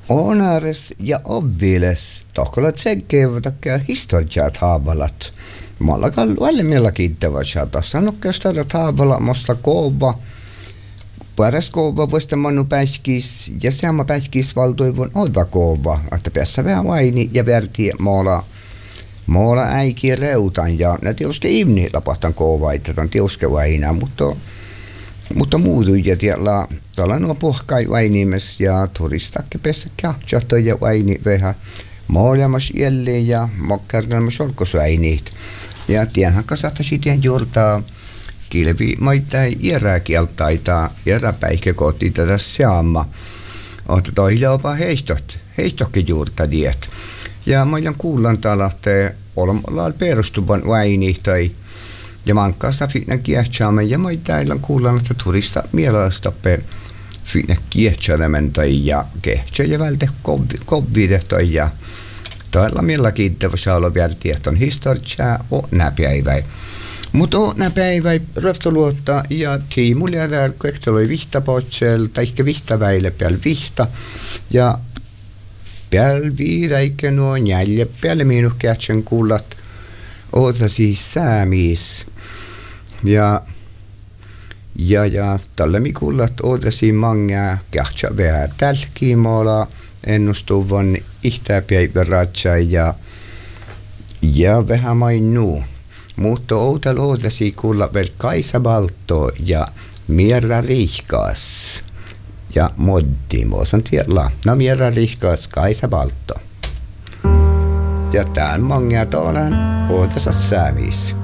Onares ja obviles tohkola tsekkeivatakia historiat haavalat. Mallakal välillä kiittävässä sanokkeesta haavalla mosta kova. Paras kova voista manu päiskis ja sama päiskis valtuivun ova kova, että päässä vähän vaini ja verti moola äiki reutan ja ne tioske ihminen lapahtan kova, että on tioske vaina, mutta muutu ja tällä nuo pohkai vainimes ja turistakke päässä kähtsahto ja vaini vähän moolemas jälleen ja mokkarnamas olkosväinit. Ja tienhän kasata sitten juurtaa kilvi maittai iäräkieltaita iäräpäikäkoti tätä seamma. Otta toille jopa heistokki juurta diet. Ja mä olen kuullan tällahtee olemalla perustuvan vainihtai. Ja mankkaasta fitna kiehtsaamme ja mä täällä kuullan, että turista mielestäppe fitna kiehtsaamen tai ja kehtsä ja välte kovvidehtai ja täällä millä kiittävässä olla vielä tieton historiaa on näpäivä. Mutta on näpäivä röftoluotta ja tiimulla ja täällä kuekteloi vihtapotsel tai ehkä vihtaväille päällä vihta ja päällä viiräikä nuo njälje päälle minun kätsän kuulat oota siis säämis ja tällä mi kuulat oota siis manga kätsä vähän tälkiimola ennustuvan ihtäpäiväratsa ja vähän mainuu. Mutta outal ootasi kuulla vielä Kaisa Balto ja Mierra Rihkas ja Moddi. Muosan tiedä. No Mierra Rihkas, Kaisa Balto. Ja tämän mangia täällä ootasat säämis.